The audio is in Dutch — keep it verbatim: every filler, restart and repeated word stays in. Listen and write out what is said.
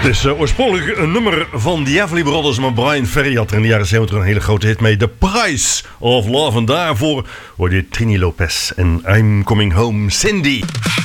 is uh, oorspronkelijk een nummer van The Everly Brothers, maar Brian Ferry had er in de jaren zeventig een hele grote hit mee. The Price of Love. En daarvoor hoorde je Trini Lopez en I'm Coming Home Cindy.